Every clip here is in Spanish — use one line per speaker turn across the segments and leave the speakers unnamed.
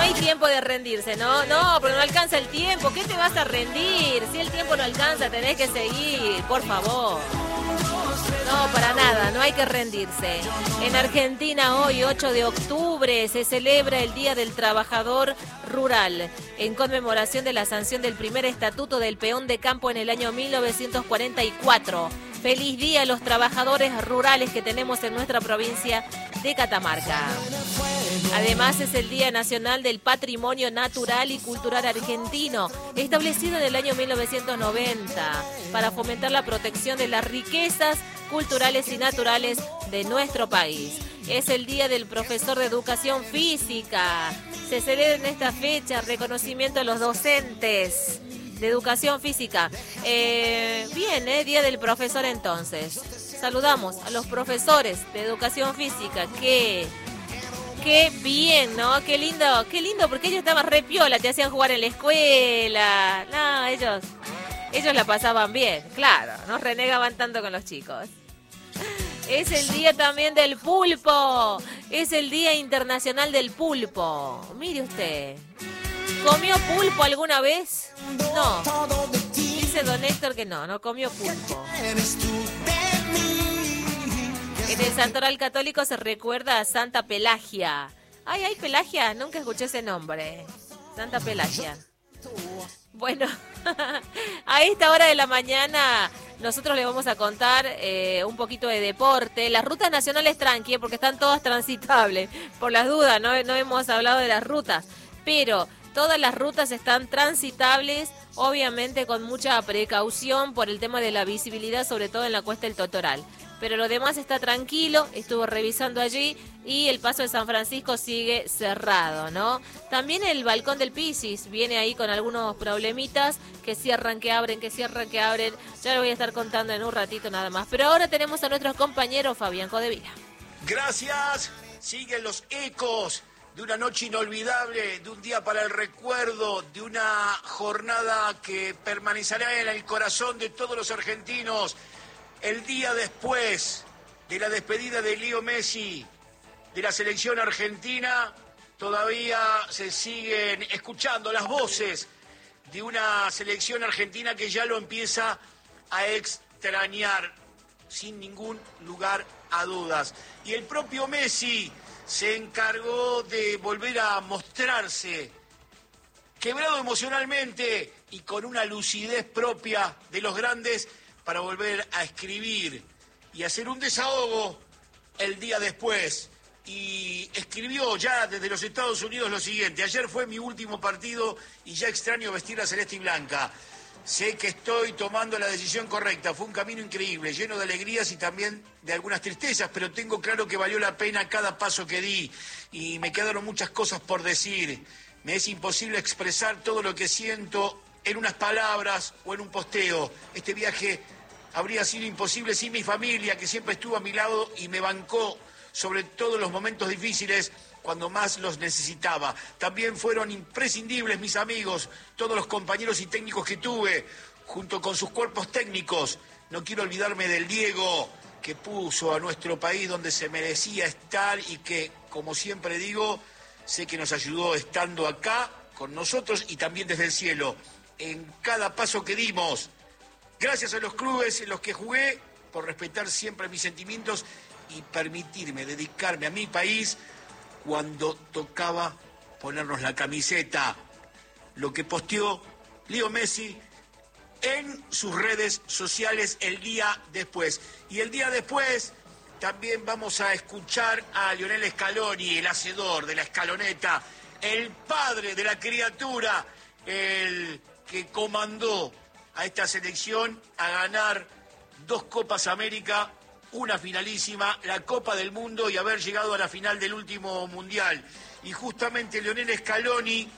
hay tiempo de rendirse, ¿no? No, pero no alcanza el tiempo. ¿Qué te vas a rendir? Si el tiempo no alcanza, tenés que seguir, por favor. No, para nada, no hay que rendirse. En Argentina hoy, 8 de octubre, se celebra el Día del Trabajador Rural, en conmemoración de la sanción del primer estatuto del peón de campo en el año 1944. Feliz día a los trabajadores rurales que tenemos en nuestra provincia de Catamarca. Además es el Día Nacional del Patrimonio Natural y Cultural Argentino, establecido en el año 1990 para fomentar la protección de las riquezas culturales y naturales de nuestro país. Es el Día del Profesor de Educación Física. Se celebra en esta fecha reconocimiento a los docentes de educación física. Bien, Día del Profesor entonces. Saludamos a los profesores de educación física. Qué bien, ¿no? Qué lindo, porque ellos estaban re piola, te hacían jugar en la escuela. No, ellos la pasaban bien, claro, no renegaban tanto con los chicos. Es el día también del pulpo. Es el Día Internacional del Pulpo. Mire usted. ¿Comió pulpo alguna vez? No. Dice don Héctor que no comió pulpo. En el Santoral Católico se recuerda a Santa Pelagia. Ay, ¿hay Pelagia? Nunca escuché ese nombre. Santa Pelagia. Bueno, a esta hora de la mañana nosotros les vamos a contar un poquito de deporte. Las rutas nacionales tranqui, porque están todas transitables. Por las dudas, no hemos hablado de las rutas. Pero todas las rutas están transitables, obviamente con mucha precaución por el tema de la visibilidad, sobre todo en la Cuesta del Totoral. Pero lo demás está tranquilo, estuvo revisando allí y el paso de San Francisco sigue cerrado, ¿no? También el balcón del Pisis viene ahí con algunos problemitas que cierran, que abren, que cierran, que abren. Ya lo voy a estar contando en un ratito nada más. Pero ahora tenemos a nuestro compañero Fabián Codevila.
Gracias, siguen los ecos de una noche inolvidable, de un día para el recuerdo, de una jornada que permanecerá en el corazón de todos los argentinos. El día después de la despedida de Leo Messi de la selección argentina, todavía se siguen escuchando las voces de una selección argentina que ya lo empieza a extrañar, sin ningún lugar a dudas. Y el propio Messi se encargó de volver a mostrarse quebrado emocionalmente y con una lucidez propia de los grandes para volver a escribir y hacer un desahogo el día después. Y escribió ya desde los Estados Unidos lo siguiente: ayer fue mi último partido y ya extraño vestir la celeste y blanca. Sé que estoy tomando la decisión correcta. Fue un camino increíble, lleno de alegrías y también de algunas tristezas, pero tengo claro que valió la pena cada paso que di y me quedaron muchas cosas por decir. Me es imposible expresar todo lo que siento en unas palabras o en un posteo. Este viaje habría sido imposible sin mi familia, que siempre estuvo a mi lado y me bancó sobre todo los momentos difíciles cuando más los necesitaba. También fueron imprescindibles mis amigos, todos los compañeros y técnicos que tuve, junto con sus cuerpos técnicos. No quiero olvidarme del Diego, que puso a nuestro país donde se merecía estar y que, como siempre digo, sé que nos ayudó estando acá con nosotros y también desde el cielo, en cada paso que dimos. Gracias a los clubes en los que jugué por respetar siempre mis sentimientos y permitirme dedicarme a mi país cuando tocaba ponernos la camiseta. Lo que posteó Leo Messi en sus redes sociales el día después. Y el día después también vamos a escuchar a Lionel Scaloni, el hacedor de la escaloneta, el padre de la criatura, el que comandó a esta selección a ganar 2 Copas América, una finalísima, la Copa del Mundo y haber llegado a la final del último Mundial. Y justamente Lionel Scaloni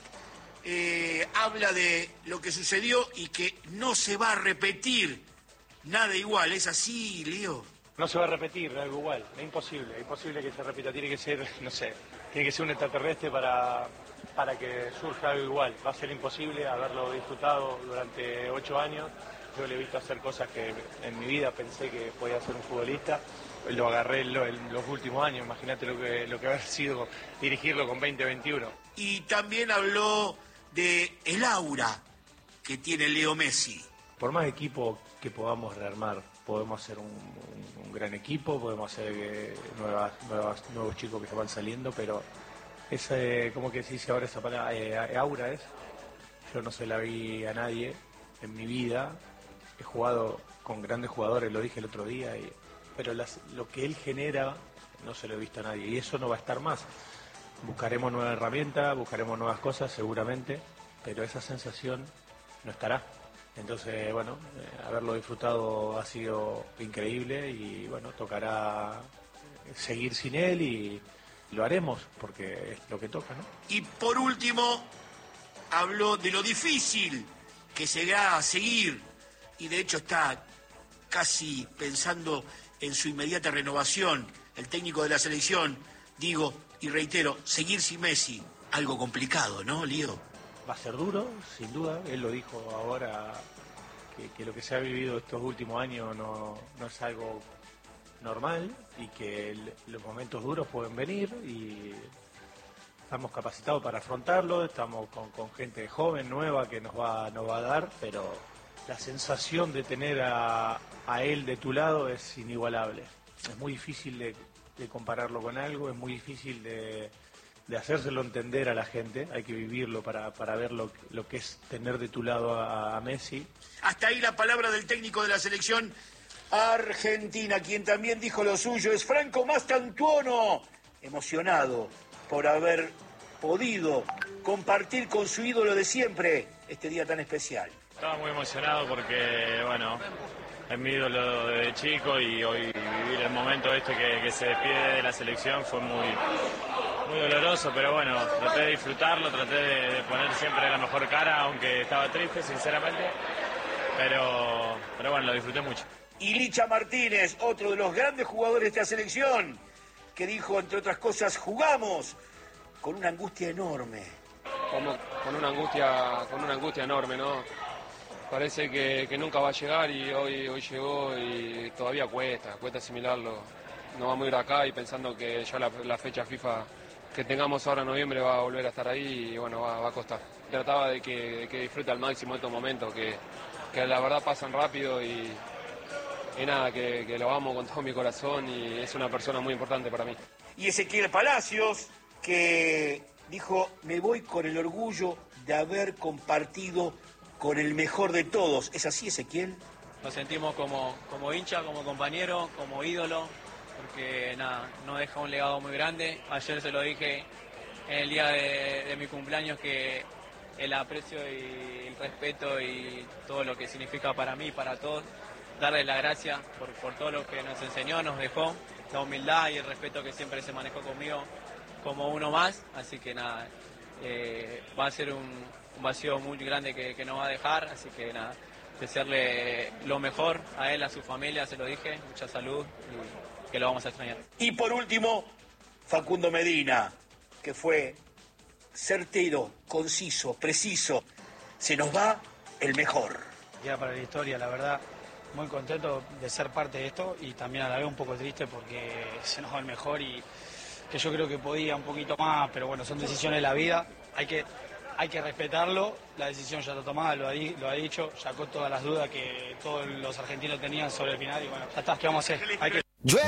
habla de lo que sucedió y que no se va a repetir nada igual. ¿Es así, Leo?
No se va a repetir algo igual, es imposible que se repita, tiene que ser, tiene que ser un extraterrestre para que surja algo igual. Va a ser imposible haberlo disfrutado durante 8 años. Yo le he visto hacer cosas que en mi vida pensé que podía ser un futbolista lo agarré en los últimos años, imagínate lo que haber sido dirigirlo con 20-21.
Y también habló de el aura que tiene Leo Messi.
Por más equipo que podamos rearmar, podemos hacer un gran equipo, podemos hacer nuevos chicos que se van saliendo, pero como que se dice ahora esa palabra, aura es, yo no se la vi a nadie en mi vida, he jugado con grandes jugadores, lo dije el otro día, pero lo que él genera no se lo he visto a nadie y eso no va a estar más. Buscaremos nuevas herramientas, buscaremos nuevas cosas seguramente, pero esa sensación no estará. Entonces, bueno, haberlo disfrutado ha sido increíble y bueno, tocará seguir sin él y lo haremos porque es lo que toca, ¿no?
Y por último, habló de lo difícil que será seguir y de hecho está casi pensando en su inmediata renovación, el técnico de la selección, digo y reitero, seguir sin Messi, algo complicado, ¿no, Lío?
Va a ser duro, sin duda, él lo dijo ahora, que lo que se ha vivido estos últimos años no es algo normal y que los momentos duros pueden venir y estamos capacitados para afrontarlo, estamos con gente joven, nueva que nos va a dar, pero la sensación de tener a él de tu lado es inigualable. Es muy difícil de compararlo con algo, es muy difícil de hacérselo entender a la gente, hay que vivirlo para ver lo que es tener de tu lado a Messi.
Hasta ahí la palabra del técnico de la selección argentina, quien también dijo lo suyo, es Franco Mastantuono, emocionado por haber podido compartir con su ídolo de siempre este día tan especial.
Estaba muy emocionado porque, bueno, es mi ídolo desde chico y hoy vivir el momento que se despide de la selección fue muy doloroso, pero bueno, traté de disfrutarlo, traté de poner siempre la mejor cara, aunque estaba triste, sinceramente, pero bueno, lo disfruté mucho.
Y Licha Martínez, otro de los grandes jugadores de esta selección, que dijo, entre otras cosas, jugamos con una angustia enorme.
Con una angustia enorme, ¿no? Parece que nunca va a llegar y hoy llegó y todavía cuesta asimilarlo. No vamos a ir acá y pensando que ya la fecha FIFA que tengamos ahora en noviembre va a volver a estar ahí y bueno, va a costar. Trataba de que disfrute al máximo estos momentos, que la verdad pasan rápido y nada, que lo amo con todo mi corazón y es una persona muy importante para mí.
Y Ezequiel Palacios, que dijo, me voy con el orgullo de haber compartido con el mejor de todos. ¿Es así, Ezequiel?
Nos sentimos como hincha, como compañero, como ídolo, porque nada, nos deja un legado muy grande. Ayer se lo dije en el día de mi cumpleaños que el aprecio y el respeto y todo lo que significa para mí, para todos, darle las gracias por todo lo que nos enseñó, nos dejó, la humildad y el respeto que siempre se manejó conmigo como uno más, así que nada, va a ser un vacío muy grande que nos va a dejar, así que nada, desearle lo mejor a él, a su familia, se lo dije, mucha salud y que lo vamos a extrañar.
Y por último, Facundo Medina, que fue certero, conciso, preciso, se nos va el mejor.
Ya para la historia, la verdad, muy contento de ser parte de esto y también a la vez un poco triste porque se nos va el mejor y que yo creo que podía un poquito más, pero bueno, son decisiones de la vida, hay que respetarlo, la decisión ya está tomada, lo ha dicho, sacó todas las dudas que todos los argentinos tenían sobre el final y bueno, ya está, ¿qué vamos a hacer?